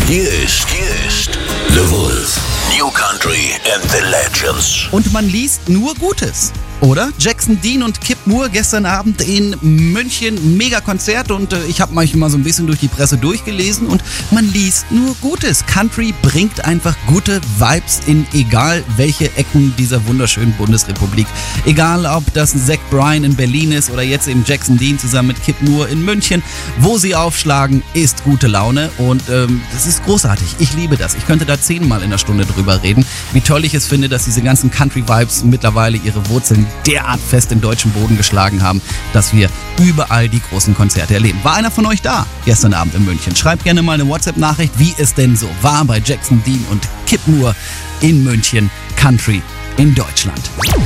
Hier ist The Wolf. New Country and the Legends. Und man liest nur Gutes, oder? Jackson Dean und Kip Moore gestern Abend in München, Mega-Konzert, und ich habe manchmal mal so ein bisschen durch die Presse durchgelesen und man liest nur Gutes. Country bringt einfach gute Vibes in egal welche Ecken dieser wunderschönen Bundesrepublik. Egal, ob das Zach Bryan in Berlin ist oder jetzt eben Jackson Dean zusammen mit Kip Moore in München. Wo sie aufschlagen, ist gute Laune, und das ist großartig. Ich liebe das. Ich könnte da 10-mal in der Stunde drüber reden, wie toll ich es finde, dass diese ganzen Country-Vibes mittlerweile ihre Wurzeln derart fest in deutschen Boden geschlagen haben, dass wir überall die großen Konzerte erleben. War einer von euch da gestern Abend in München? Schreibt gerne mal eine WhatsApp-Nachricht, wie es denn so war bei Jackson Dean und Kip Moore in München, Country in Deutschland.